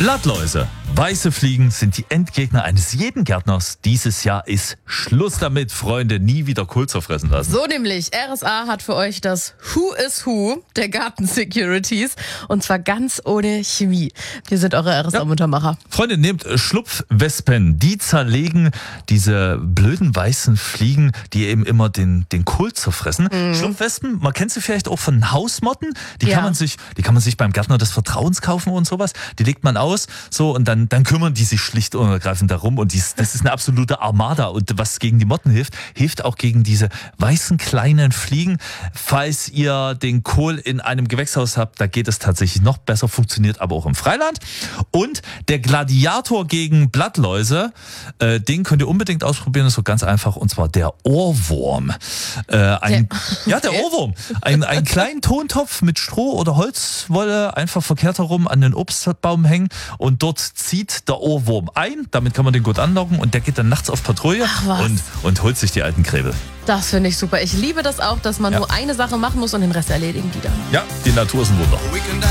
Blattläuse, weiße Fliegen sind die Endgegner eines jeden Gärtners. Dieses Jahr ist Schluss damit, Freunde, nie wieder Kohl zerfressen lassen. So nämlich, RSA hat für euch das Who is Who der Garten-Securities und zwar ganz ohne Chemie. Wir sind eure RSA-Muttermacher. Freunde, nehmt Schlupfwespen, die zerlegen diese blöden weißen Fliegen, die eben immer den Kohl zerfressen. Schlupfwespen, man kennt sie vielleicht auch von Hausmotten, die kann man sich beim Gärtner des Vertrauens kaufen und sowas. Die legt man aus, so, und dann kümmern die sich schlicht und ergreifend darum. Und das ist eine absolute Armada. Und was gegen die Motten hilft auch gegen diese weißen kleinen Fliegen. Falls ihr den Kohl in einem Gewächshaus habt, da geht es tatsächlich noch besser, funktioniert aber auch im Freiland. Und der Gladiator gegen Blattläuse, den könnt ihr unbedingt ausprobieren, das ist so ganz einfach, und zwar der Ohrwurm. Der Ohrwurm. Einen kleinen Tontopf mit Stroh oder Holzwolle einfach verkehrt herum an den Obstbaum hängen und dort zieht der Ohrwurm ein. Damit kann man den gut anlocken und der geht dann nachts auf Patrouille und holt sich die alten Krebel. Das finde ich super. Ich liebe das auch, dass man nur eine Sache machen muss und den Rest erledigen die dann. Ja, die Natur ist ein Wunder.